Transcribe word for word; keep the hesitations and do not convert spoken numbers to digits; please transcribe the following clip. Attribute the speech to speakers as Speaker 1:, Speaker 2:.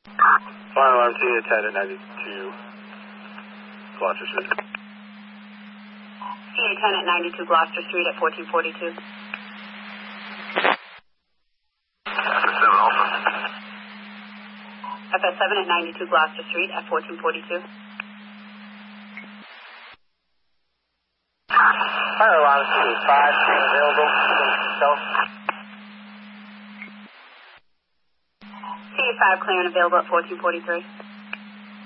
Speaker 1: Fire alarm T A ten at ninety-two Gloucester Street.
Speaker 2: T A ten at ninety-two Gloucester Street at fourteen forty-two. F S seven at ninety-two Gloucester Street at fourteen forty-two.
Speaker 1: Fire alarm T A five, available.
Speaker 2: T A five clear and available at fourteen forty-three.